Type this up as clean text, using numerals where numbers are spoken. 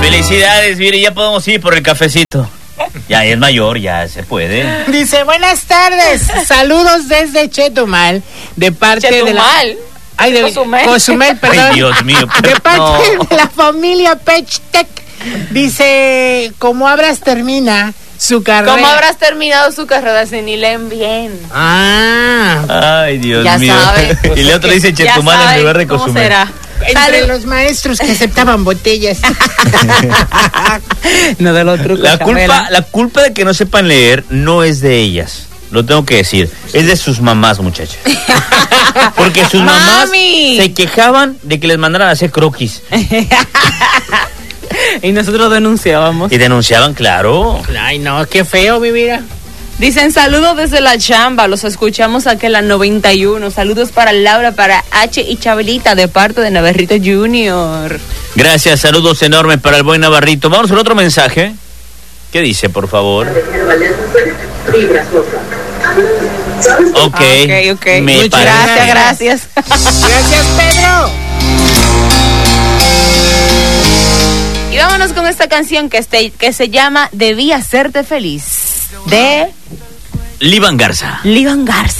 Felicidades, mire, ya podemos ir por el cafecito. Ya es mayor, ya se puede. Dice, buenas tardes, saludos desde Chetumal, de parte de la... Ay, de Cozumel, perdón. Ay, Dios mío. De parte de la familia Pechtec. Dice, ¿cómo habrás terminado su carrera? ¿Cómo habrás terminado su carrera? Si ni leen bien. Ay, Dios ya mío. Sabe. Y el otro dice Chetumal en lugar de ¿Cómo Cozumel. será? Entre los maestros que aceptaban botellas. No de los trucos. La culpa de que no sepan leer no es de ellas. Lo tengo que decir. Es de sus mamás, muchachos. Porque sus mamás se quejaban de que les mandaran a hacer croquis. Y nosotros denunciábamos. Y denunciaban, claro. Ay, no, qué feo, mi vida. Dicen saludos desde la chamba, los escuchamos aquí en la 91. Saludos para Laura, para H y Chabelita de parte de Navarrito Junior. Gracias, saludos enormes para el buen Navarrito. Vamos con otro mensaje. ¿Qué dice, por favor? Ok. Muchas gracias. Gracias, Pedro. Y vámonos con esta canción que se llama Debí hacerte feliz, de Liban Garza.